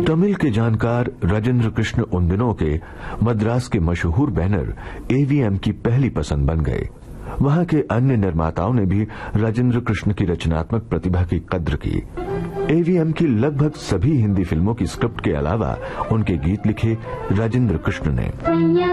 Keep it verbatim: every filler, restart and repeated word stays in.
तमिल के जानकार राजेंद्र कृष्ण उन दिनों के मद्रास के मशहूर बैनर एवीएम की पहली पसंद बन गए। वहां के अन्य निर्माताओं ने भी राजेंद्र कृष्ण की रचनात्मक प्रतिभा की कद्र की। एवीएम की लगभग सभी हिंदी फिल्मों की स्क्रिप्ट के अलावा उनके गीत लिखे राजेंद्र कृष्ण ने।